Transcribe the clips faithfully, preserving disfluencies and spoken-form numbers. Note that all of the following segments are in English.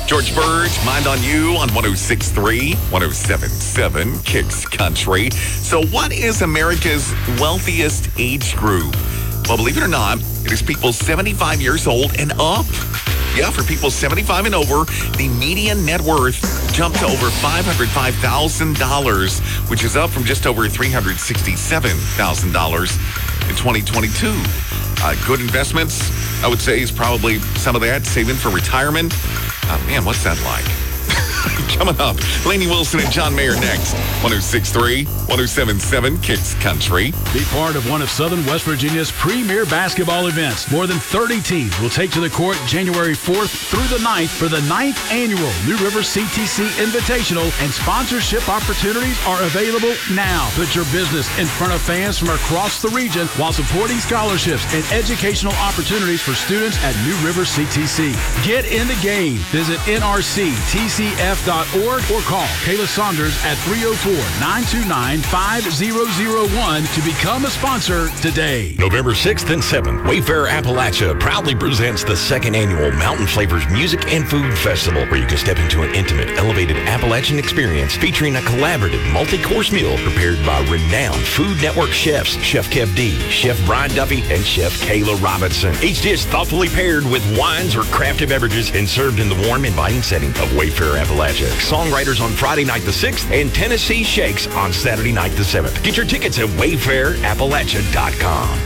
George Burge, Mind on You on one oh six point three, one oh seven point seven, Kicks Country. So what is America's wealthiest age group? Well, believe it or not, it is people seventy-five years old and up. Yeah, for people seventy-five and over, the median net worth jumped to over five hundred five thousand dollars, which is up from just over three hundred sixty-seven thousand dollars in twenty twenty-two. Uh, good investments, I would say, is probably some of that. Saving for retirement. Oh, man, what's that like? Coming up, Lainey Wilson and John Mayer next. one oh six point three, one oh seven point seven, Kicks Country. Be part of one of Southern West Virginia's premier basketball events. More than thirty teams will take to the court January fourth through the ninth for the ninth annual New River C T C Invitational, and sponsorship opportunities are available now. Put your business in front of fans from across the region while supporting scholarships and educational opportunities for students at New River C T C. Get in the game. Visit N R C T C F dot org or call Kayla Saunders at three oh four, nine two nine, five oh oh one to become a sponsor today. November sixth and seventh, Wayfair Appalachia proudly presents the second annual Mountain Flavors Music and Food Festival, where you can step into an intimate, elevated Appalachian experience featuring a collaborative multi-course meal prepared by renowned Food Network chefs, Chef Kev D, Chef Brian Duffy, and Chef Kayla Robinson. Each dish thoughtfully paired with wines or crafted beverages and served in the warm, inviting setting of Wayfair Appalachia. Songwriters on Friday night the sixth and Tennessee Shakes on Saturday night the seventh. Get your tickets at wayfair appalachia dot com.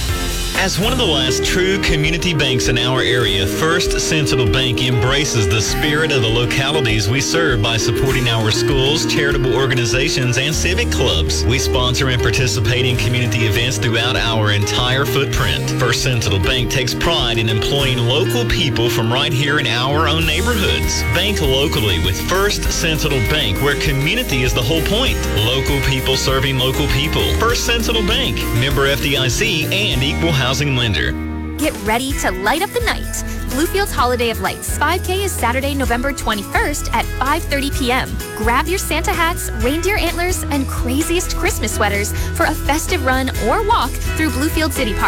As one of the last true community banks in our area, First Sentinel Bank embraces the spirit of the localities we serve by supporting our schools, charitable organizations, and civic clubs. We sponsor and participate in community events throughout our entire footprint. First Sentinel Bank takes pride in employing local people from right here in our own neighborhoods. Bank locally with First Sentinel Bank, where community is the whole point. Local people serving local people. First Sentinel Bank, member F D I C and equal housing lender. Get ready to light up the night. Bluefield's Holiday of Lights five K is Saturday, November twenty-first at five thirty p.m. Grab your Santa hats, reindeer antlers, and craziest Christmas sweaters for a festive run or walk through Bluefield City Park.